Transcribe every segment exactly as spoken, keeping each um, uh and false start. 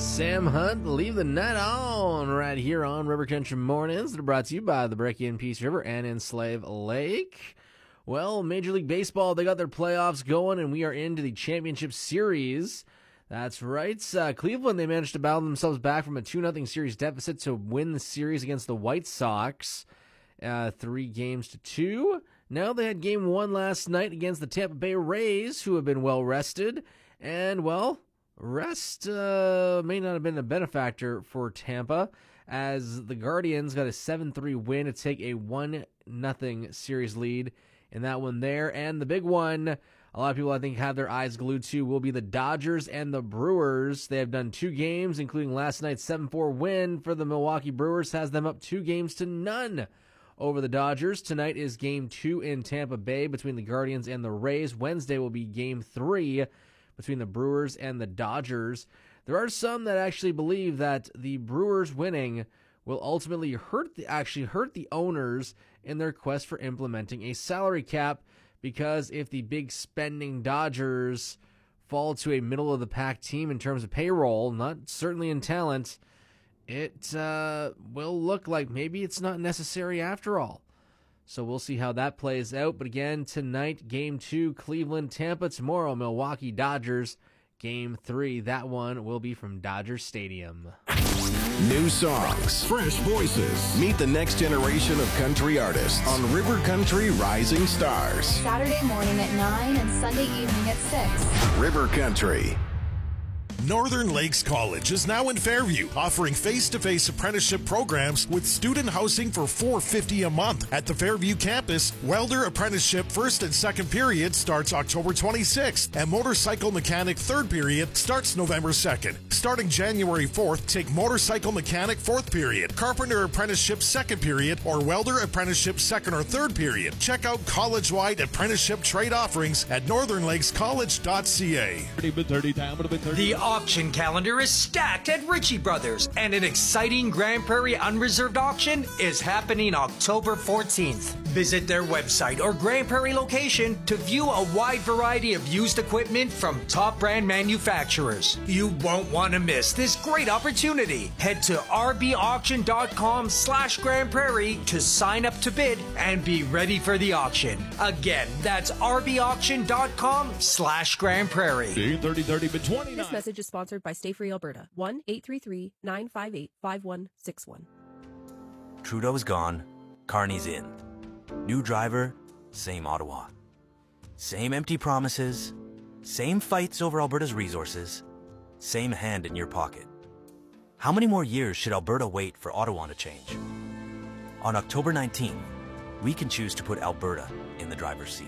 Sam Hunt, Leave the Night On, right here on River Country Mornings. That are brought to you by the Brecky and Peace River and in Slave Lake. Well, Major League Baseball, they got their playoffs going, and we are into the championship series. That's right. Uh, Cleveland, they managed to battle themselves back from a two nothing series deficit to win the series against the White Sox, uh, three games to two. Now they had game one last night against the Tampa Bay Rays, who have been well rested. And, well, rest uh, may not have been a benefactor for Tampa, as the Guardians got a seven three win to take a one nothing series lead in that one there. And the big one, a lot of people I think have their eyes glued to, will be the Dodgers and the Brewers. They have done two games, including last night's seven four win for the Milwaukee Brewers, has them up two games to none over the Dodgers. Tonight is game two in Tampa Bay between the Guardians and the Rays. Wednesday will be game three between the Brewers and the Dodgers. There are some that actually believe that the Brewers winning will ultimately hurt the, actually hurt the owners in their quest for implementing a salary cap, because if the big spending Dodgers fall to a middle-of-the-pack team in terms of payroll, not certainly in talent, it uh, will look like maybe it's not necessary after all. So we'll see how that plays out. But again, tonight, game two, Cleveland, Tampa. Tomorrow, Milwaukee, Dodgers, game three. That one will be from Dodger Stadium. New songs, fresh voices. Meet the next generation of country artists on River Country Rising Stars. Saturday morning at nine and Sunday evening at six. River Country. Northern Lakes College is now in Fairview, offering face-to-face apprenticeship programs with student housing for four dollars and fifty cents a month. At the Fairview campus, welder apprenticeship first and second period starts October twenty-sixth, and motorcycle mechanic third period starts November second. Starting January fourth, take motorcycle mechanic fourth period, carpenter apprenticeship second period, or welder apprenticeship second or third period. Check out college-wide apprenticeship trade offerings at northern lakes college dot c a. The auction calendar is stacked at Ritchie Brothers, and an exciting Grand Prairie Unreserved auction is happening October fourteenth. Visit their website or Grand Prairie location to view a wide variety of used equipment from top brand manufacturers. You won't want to miss this great opportunity. Head to rbauction.com slash Grand Prairie to sign up to bid and be ready for the auction. Again, that's rbauction.com slash Grand Prairie. This message is sponsored by Stay Free Alberta. one eight three three, nine five eight, five one six one. Trudeau's gone. Carney's in. New driver, same Ottawa. Same empty promises. Same fights over Alberta's resources. Same hand in your pocket. How many more years should Alberta wait for Ottawa to change? On October nineteenth, we can choose to put Alberta in the driver's seat.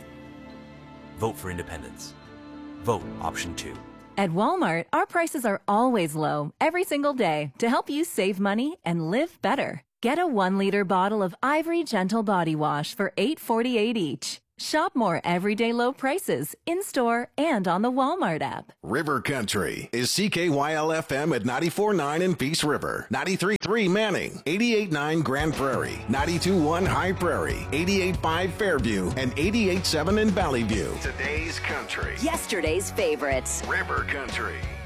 Vote for independence. Vote option two. At Walmart, our prices are always low, every single day, to help you save money and live better. Get a one-liter bottle of Ivory Gentle Body Wash for eight forty-eight each. Shop more everyday low prices in-store and on the Walmart app. River Country is C K Y L F M at ninety-four point nine in Peace River, ninety-three point three Manning, eighty-eight point nine Grand Prairie, ninety-two point one High Prairie, eighty-eight point five Fairview, and eighty-eight point seven in Valley View. Today's country. Yesterday's favorites. River Country.